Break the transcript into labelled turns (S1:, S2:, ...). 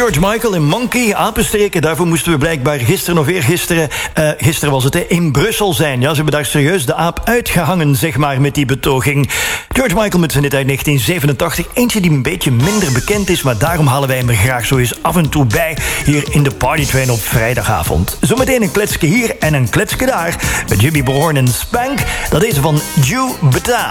S1: George Michael in Monkey, apenstreken. Daarvoor moesten we blijkbaar gisteren of eergisteren... gisteren was het, in Brussel zijn. Ja, ze hebben daar serieus de aap uitgehangen, zeg maar, met die betoging. George Michael met zijn hit uit 1987. Eentje die een beetje minder bekend is, maar daarom halen wij hem er graag zo eens af en toe bij. Hier in de Partytrain op vrijdagavond. Zometeen een kletsje hier en een kletsje daar. Met Jimmy Bourne en Spank. Dat is van Joe Bata.